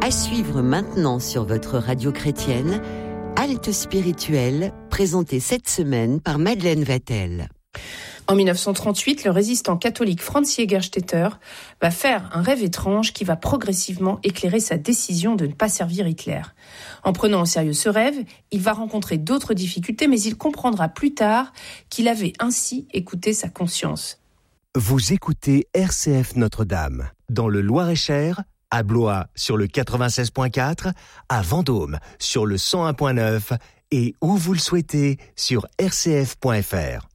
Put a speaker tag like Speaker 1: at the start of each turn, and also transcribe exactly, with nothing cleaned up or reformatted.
Speaker 1: À suivre maintenant sur votre radio chrétienne, Halte spirituelle, présentée cette semaine par Madeleine Vatel.
Speaker 2: En dix-neuf cent trente-huit, le résistant catholique Franz Jägerstätter va faire un rêve étrange qui va progressivement éclairer sa décision de ne pas servir Hitler. En prenant au sérieux ce rêve, il va rencontrer d'autres difficultés, mais il comprendra plus tard qu'il avait ainsi écouté sa conscience.
Speaker 3: Vous écoutez R C F Notre-Dame, dans le Loir-et-Cher, à Blois sur le quatre-vingt-seize point quatre, à Vendôme sur le cent un point neuf et où vous le souhaitez sur r c f point f r.